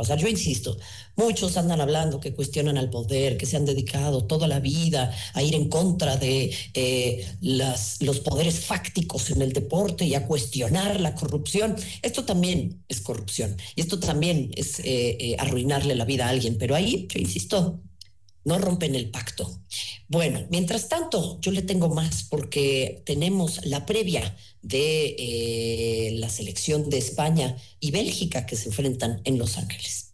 pasar. Yo insisto, muchos andan hablando que cuestionan al poder, que se han dedicado toda la vida a ir en contra de los poderes fácticos en el deporte y a cuestionar la corrupción. Esto también es corrupción y esto también es arruinarle la vida a alguien, pero ahí, yo insisto, no rompen el pacto. Bueno, mientras tanto, yo le tengo más porque tenemos la previa de la selección de España y Bélgica que se enfrentan en Los Ángeles.